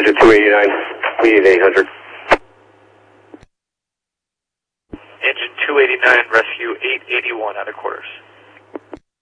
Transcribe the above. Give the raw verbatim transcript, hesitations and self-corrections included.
Roger, two eighty-nine, we need eight hundred. Engine two eighty-nine, rescue eight eighty-one out of quarters.